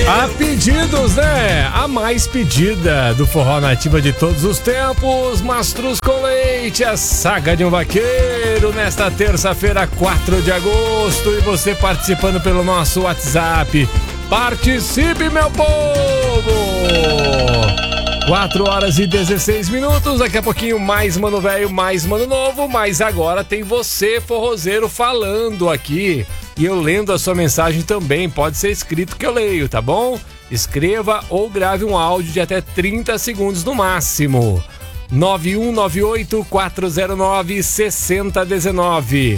A pedidos, né? A mais pedida do Forró Nativa de todos os tempos, Mastruz com Leite, a saga de um vaqueiro, nesta terça-feira, 4 de agosto, e você participando pelo nosso WhatsApp. Participe, meu povo! 4 horas e 16 minutos, daqui a pouquinho mais Mano Velho, mais Mano Novo, mas agora tem você, forrozeiro, falando aqui. E eu lendo a sua mensagem também, pode ser escrito que eu leio, tá bom? Escreva ou grave um áudio de até 30 segundos no máximo. 9198-409-6019.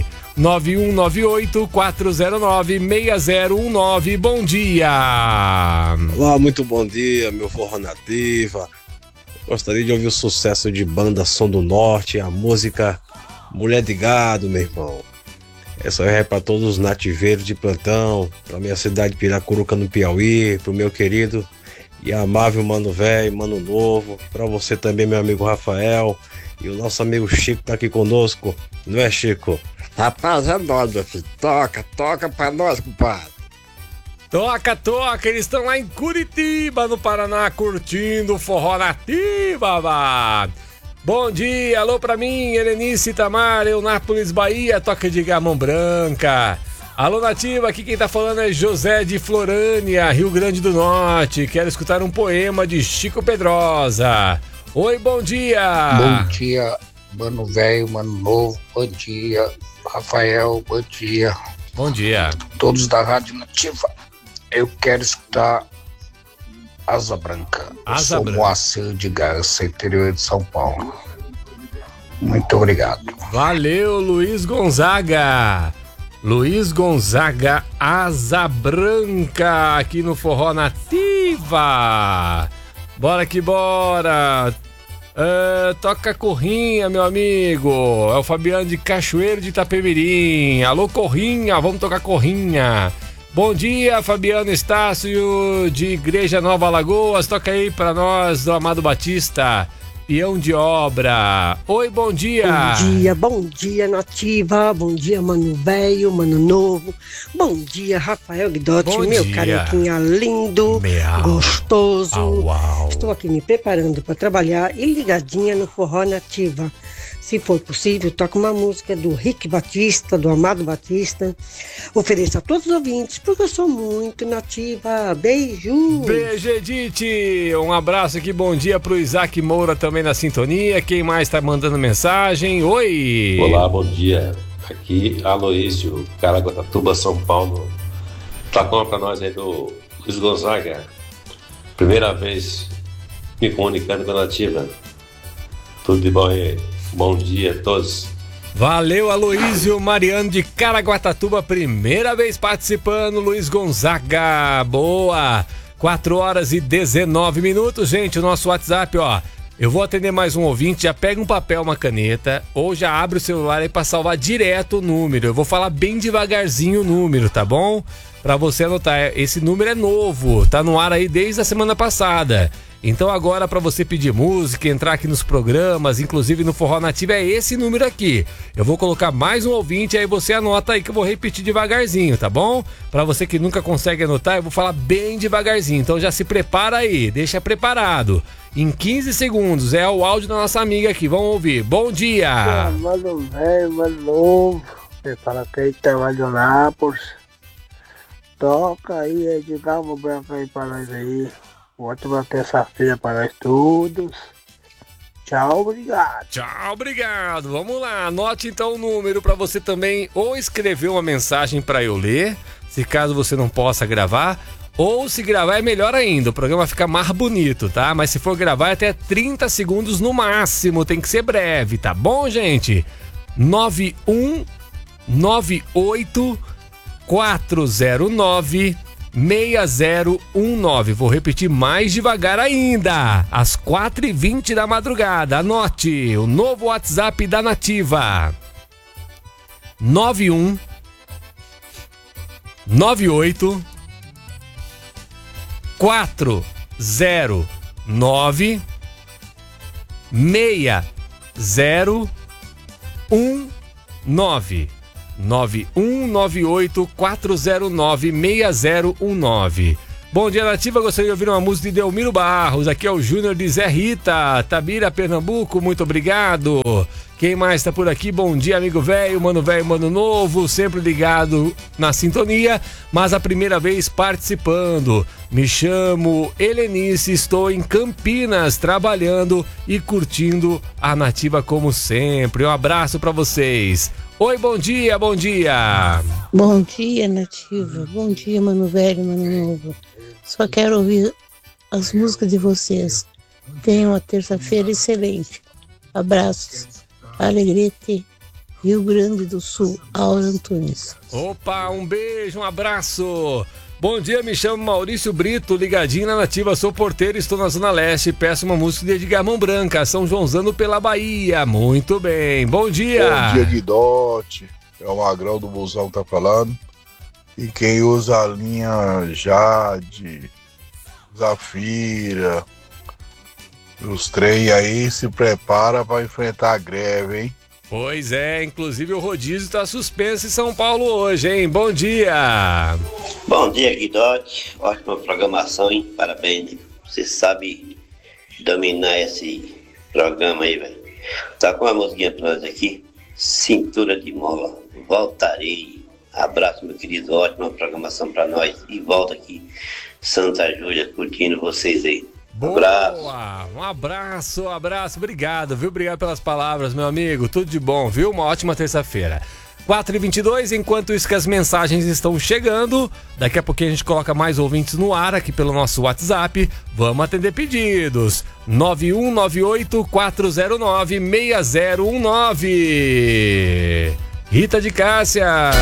9198-409-6019. Bom dia! Olá, muito bom dia, meu Forró Nativa. Gostaria de ouvir o sucesso de banda Som do Norte, a música Mulher de Gado, meu irmão. Essa é para todos os nativeiros de plantão, para minha cidade de Piracuruca, no Piauí, pro meu querido e amável Mano Velho, Mano Novo, para você também, meu amigo Rafael, e o nosso amigo Chico tá aqui conosco, não é, Chico? Rapaz, é nóis, meu filho. Toca pra nós, compadre. Toca, eles estão lá em Curitiba, no Paraná, curtindo o Forró Nativa, vá. Bom dia, alô pra mim, Helenice Itamar, Eunápolis, Bahia, toca de Gamão Branca. Alô Nativa, aqui quem tá falando é José de Florânia, Rio Grande do Norte. Quero escutar um poema de Chico Pedrosa. Oi, bom dia. Bom dia, Mano Velho, Mano Novo, bom dia. Rafael, bom dia. Bom dia. Todos da Rádio Nativa. Eu quero escutar Asa Branca. Asa Eu sou Branca. Moacir de Garça, interior de São Paulo. Muito obrigado. Valeu, Luiz Gonzaga. Luiz Gonzaga, Asa Branca, aqui no Forró Nativa. Bora que bora. Toca Corrinha, meu amigo. É o Fabiano de Cachoeiro de Itapemirim. Alô, Corrinha, vamos tocar Corrinha. Bom dia, Fabiano Estácio de Igreja Nova Lagoas. Toca aí pra nós do Amado Batista, peão de obra. Oi, bom dia. Bom dia, Nativa. Bom dia, Mano Velho, Mano Novo. Bom dia, Rafael Guidotti, meu dia. carequinha lindo, Miau. gostoso. Au, au. Estou aqui me preparando para trabalhar e ligadinha no Forró Nativa. Se for possível, toque uma música do Rick Batista, do Amado Batista. Ofereço a todos os ouvintes, porque eu sou muito nativa. Beijo! Beijo, Edith. Um abraço aqui, bom dia pro Isaac Moura também na sintonia. Quem mais tá mandando mensagem? Oi! Olá, bom dia. Aqui, Aloísio, Caraguatatuba, São Paulo. Toca pra nós aí do Luiz Gonzaga. Primeira vez me comunicando com a Nativa. Tudo de bom aí? Bom dia a todos. Valeu, Aloísio Mariano de Caraguatatuba, primeira vez participando, Luiz Gonzaga, boa. 4 horas e 19 minutos, gente, o nosso WhatsApp, ó. Eu vou atender mais um ouvinte, já pega um papel, uma caneta, ou já abre o celular aí pra salvar direto o número. Eu vou falar bem devagarzinho o número, tá bom? Pra você anotar, esse número é novo, tá no ar aí desde a semana passada. Então agora para você pedir música, entrar aqui nos programas, inclusive no Forró Nativa, é esse número aqui. Eu vou colocar mais um ouvinte, aí você anota aí que eu vou repetir devagarzinho, tá bom? Para você que nunca consegue anotar, eu vou falar bem devagarzinho. Então já se prepara aí, deixa preparado. Em 15 segundos é o áudio da nossa amiga aqui, vamos ouvir. Bom dia! Mano Velho, Mano Novo, prepara que aí trabalho lá, toca aí, de Gamão Branca aí pra nós aí. Ótima terça-feira para nós todos. Tchau, obrigado. Tchau, obrigado. Vamos lá, anote então o número para você também ou escrever uma mensagem para eu ler, se caso você não possa gravar, ou se gravar é melhor ainda, o programa fica mais bonito, tá? Mas se for gravar é até 30 segundos no máximo, tem que ser breve, tá bom, gente? 9198 409 6019. Vou repetir mais devagar ainda. Às 4h20 da madrugada. Anote o novo WhatsApp da Nativa: 91 98 409 6019. 9198-409-6019. Bom dia, Nativa. Gostaria de ouvir uma música de Delmiro Barros. Aqui é o Júnior de Zé Rita, Tabira, Pernambuco. Muito obrigado. Quem mais tá por aqui? Bom dia, amigo velho, mano novo, sempre ligado na sintonia, mas a primeira vez participando. Me chamo Helenice, estou em Campinas trabalhando e curtindo a Nativa como sempre. Um abraço pra vocês. Oi, bom dia, bom dia. Bom dia, Nativa. Bom dia, mano velho, mano novo. Só quero ouvir as músicas de vocês. Tenham uma terça-feira excelente. Abraços. Alegrete, Rio Grande do Sul, Aura Antunes. Opa, um beijo, um abraço. Bom dia, me chamo Maurício Brito, ligadinho na Nativa, sou porteiro, estou na Zona Leste, peço uma música de Edgar Mão Branca, São Joãozano pela Bahia. Muito bem, bom dia. Bom dia, Guidote, é o Magrão do Busão que tá falando. E quem usa a linha Jade, Zafira, os trem aí se prepara para enfrentar a greve, hein? Pois é, inclusive o rodízio está suspenso em São Paulo hoje, hein? Bom dia! Bom dia, Guidote. Ótima programação, hein? Parabéns. Você sabe dominar esse programa aí, velho. Tá com uma musiquinha pra nós aqui? Cintura de mola. Voltarei. Abraço, meu querido. Ótima programação pra nós. E volta aqui, Santa Júlia, curtindo vocês aí. Boa, um abraço, obrigado, viu? Obrigado pelas palavras, meu amigo, tudo de bom, viu? Uma ótima terça-feira. 4h22, enquanto isso que as mensagens estão chegando, daqui a pouquinho a gente coloca mais ouvintes no ar aqui pelo nosso WhatsApp, vamos atender pedidos, 9198-409-6019. Rita de Cássia.